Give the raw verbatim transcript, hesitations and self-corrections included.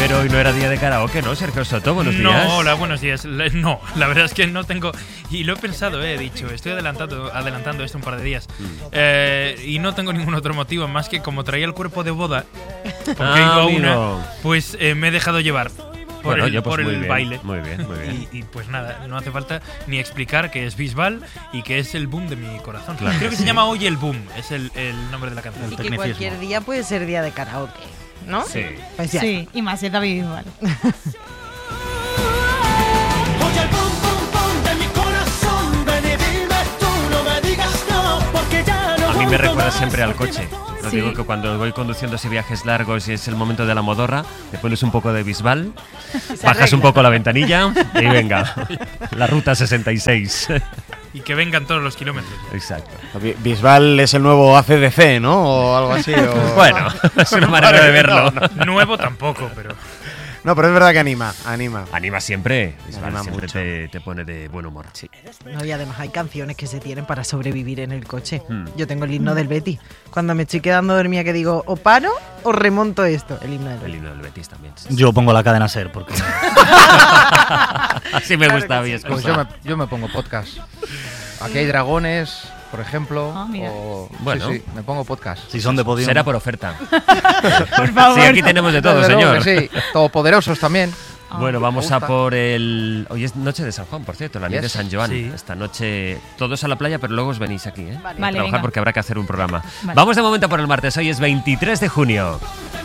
Pero hoy no era día de karaoke, ¿no, Sergio Soto? Buenos no, días. No, hola, buenos días. No, la verdad es que no tengo... Y lo he pensado, eh, he dicho, estoy adelantando, adelantando esto un par de días. Mm. Eh, y no tengo ningún otro motivo más que como traía el cuerpo de boda, porque ah, he ido a una, una, pues eh, me he dejado llevar por bueno, el, yo, pues, por el bien, baile. Muy bien, muy bien. Y, y pues nada, no hace falta ni explicar que es Bisbal y que es el boom de mi corazón. Claro, Creo que sí. se llama Hoy el Boom, es el, el nombre de la canción. Y que cualquier día puede ser día de karaoke, ¿no? Sí. Pues ya. Sí, y más si es David Bisbal. A mí me recuerda siempre al coche. Lo Sí. digo que cuando voy conduciendo así viajes largos y es el momento de la modorra, te pones un poco de Bisbal, bajas un poco la ventanilla y venga, la ruta sesenta y seis. Y que vengan todos los kilómetros. Exacto. Bisbal es el nuevo A C D C, ¿no? O algo así. O... Bueno, es una manera de verlo. No, no. Nuevo tampoco, pero... No, pero es verdad que anima, anima. Anima siempre. Bisbal Anima siempre mucho. te, te pone de buen humor. Sí. No, y además hay canciones que se tienen para sobrevivir en el coche. Hmm. Yo tengo el himno del Betis. Cuando me estoy quedando dormida que digo, o paro o remonto esto. El himno del El Betis. himno del Betis también. Yo pongo la cadena SER porque Así me gusta a mí Pues escuchar. yo me, yo me pongo podcast. Aquí hay dragones, por ejemplo. Ah, mira. O, Bueno. sí, sí, me pongo podcast. si son de podio. Será por oferta. Por favor. Sí, aquí tenemos de todo, Desde luego señor. que sí, todopoderosos también. Ah. Bueno, vamos Me a gusta. por el... Hoy es noche de San Juan, por cierto, la noche de Yes. San Joan. Sí. Esta noche todos a la playa, pero luego os venís aquí, ¿eh? Vale. A Vale, trabajar venga. porque habrá que hacer un programa. Vale. Vamos de momento por el martes, hoy es veintitrés de junio.